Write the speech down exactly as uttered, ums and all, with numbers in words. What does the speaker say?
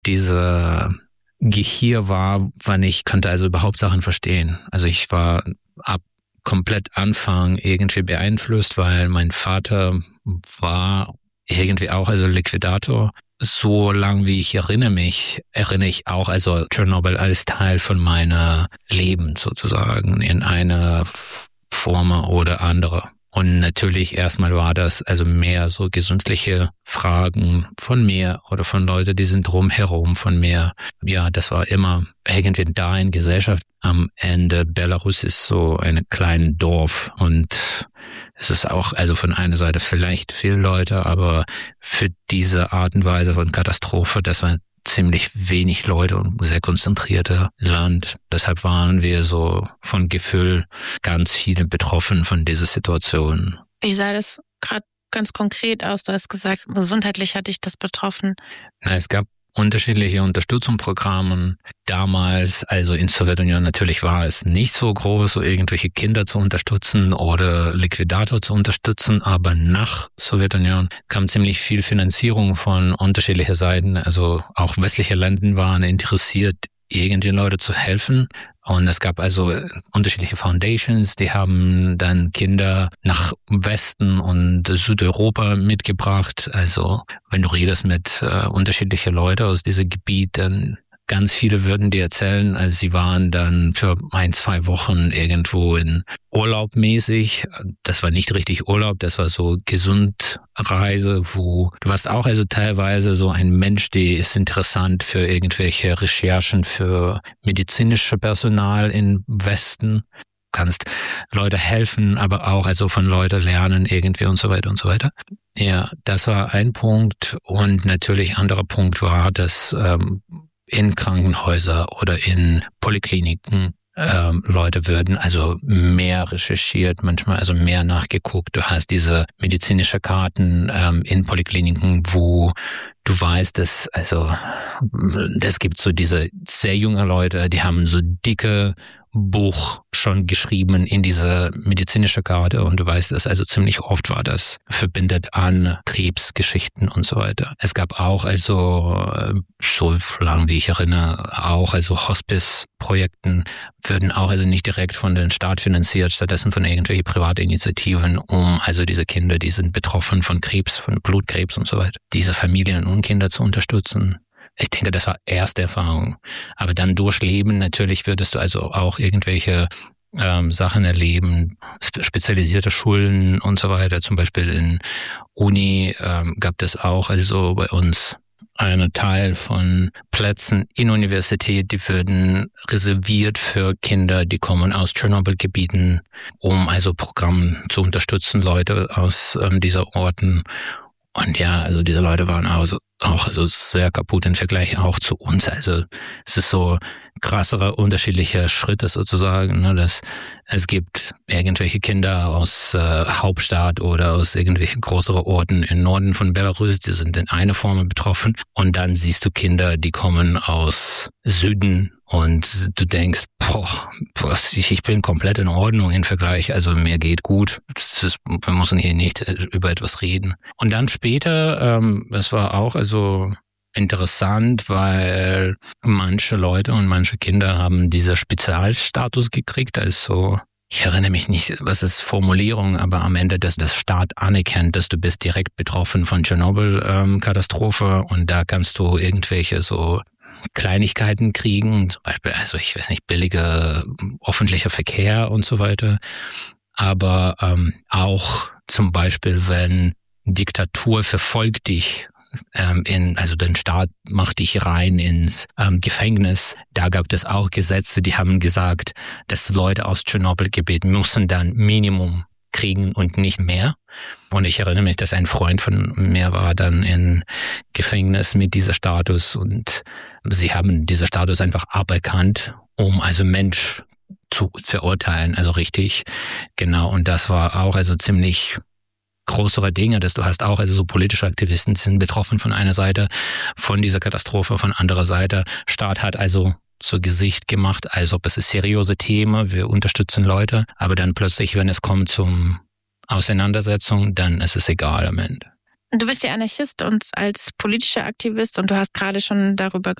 diese Gier war, wann ich konnte also überhaupt Sachen verstehen. Also ich war ab komplett Anfang irgendwie beeinflusst, weil mein Vater war irgendwie auch also Liquidator. So lang wie ich erinnere mich, erinnere ich auch also Tschernobyl als Teil von meiner Leben sozusagen in einer Form oder andere. Und natürlich erstmal war das also mehr so gesundliche Fragen von mir oder von Leuten, die sind drumherum von mir. Ja, das war immer irgendwie da in Gesellschaft. Am Ende Belarus ist so ein kleines Dorf und es ist auch also von einer Seite vielleicht viele Leute, aber für diese Art und Weise von Katastrophe, das war ziemlich wenig Leute und sehr konzentrierte Land. Deshalb waren wir so von Gefühl ganz viele betroffen von dieser Situation. Wie sah das gerade ganz konkret aus? Du hast gesagt, gesundheitlich hat dich das betroffen. Na, es gab unterschiedliche Unterstützungsprogramme. Damals, also in Sowjetunion natürlich war es nicht so groß, so irgendwelche Kinder zu unterstützen oder Liquidator zu unterstützen, aber nach Sowjetunion kam ziemlich viel Finanzierung von unterschiedlichen Seiten. Also auch westliche Länder waren interessiert, irgendwie Leute zu helfen. Und es gab also unterschiedliche Foundations, die haben dann Kinder nach Westen und Südeuropa mitgebracht. Also wenn du redest mit äh, unterschiedlichen Leuten aus diesem Gebiet, dann ganz viele würden dir erzählen, also sie waren dann für ein, zwei Wochen irgendwo in Urlaub mäßig. Das war nicht richtig Urlaub, das war so Gesundreise, wo du warst auch also teilweise so ein Mensch, der ist interessant für irgendwelche Recherchen für medizinische Personal im Westen. Du kannst Leute helfen, aber auch also von Leuten lernen irgendwie und so weiter und so weiter. Ja, das war ein Punkt und natürlich anderer Punkt war, dass ähm, in Krankenhäuser oder in Polikliniken ähm, Leute würden also mehr recherchiert, manchmal also mehr nachgeguckt. Du hast diese medizinische Karten ähm, in Polikliniken, wo du weißt, dass also es gibt so diese sehr junge Leute, die haben so dicke Buch schon geschrieben in diese medizinische Karte und du weißt es, also ziemlich oft war das verbindet an Krebsgeschichten und so weiter. Es gab auch also, so lange wie ich erinnere, auch also Hospice-Projekten würden auch also nicht direkt von den Staat finanziert, stattdessen von irgendwelchen Privatinitiativen, um also diese Kinder, die sind betroffen von Krebs, von Blutkrebs und so weiter, diese Familien und Kinder zu unterstützen. Ich denke, das war erste Erfahrung. Aber dann durchleben, natürlich würdest du also auch irgendwelche ähm, Sachen erleben, spezialisierte Schulen und so weiter. Zum Beispiel in Uni ähm, gab es auch also bei uns einen Teil von Plätzen in Universität, die würden reserviert für Kinder, die kommen aus Tschernobyl-Gebieten, um also Programme zu unterstützen, Leute aus ähm, dieser Orten. Und ja, also diese Leute waren also auch also sehr kaputt im Vergleich auch zu uns. Also es ist so krassere, unterschiedliche Schritte sozusagen, ne, dass es gibt irgendwelche Kinder aus äh, Hauptstadt oder aus irgendwelchen größeren Orten im Norden von Belarus, die sind in einer Form betroffen. Und dann siehst du Kinder, die kommen aus Süden und du denkst, boah, ich bin komplett in Ordnung im Vergleich, also mir geht gut. Das ist, wir müssen hier nicht über etwas reden. Und dann später, ähm, das war auch also interessant, weil manche Leute und manche Kinder haben dieser Spezialstatus gekriegt, also ich erinnere mich nicht, was ist Formulierung, aber am Ende, dass das Staat anerkennt, dass du bist direkt betroffen von Tschernobyl-Katastrophe und da kannst du irgendwelche so Kleinigkeiten kriegen, zum Beispiel, also ich weiß nicht, billiger öffentlicher Verkehr und so weiter, aber ähm, auch zum Beispiel, wenn Diktatur verfolgt dich, ähm, in, also den Staat macht dich rein ins ähm, Gefängnis, da gab es auch Gesetze, die haben gesagt, dass Leute aus Tschernobyl-Gebiet müssen dann Minimum kriegen und nicht mehr. Und ich erinnere mich, dass ein Freund von mir war dann in Gefängnis mit dieser Status und sie haben dieser Status einfach aberkannt, um also Mensch zu verurteilen, also richtig, genau. Und das war auch also ziemlich größere Dinge, dass du hast auch also so politische Aktivisten sind betroffen von einer Seite von dieser Katastrophe, von anderer Seite. Staat hat also zu Gesicht gemacht, als ob es ist seriöse Themen, wir unterstützen Leute, aber dann plötzlich, wenn es kommt zum Auseinandersetzung, dann ist es egal am Ende. Du bist ja Anarchist und als politischer Aktivist und du hast gerade schon darüber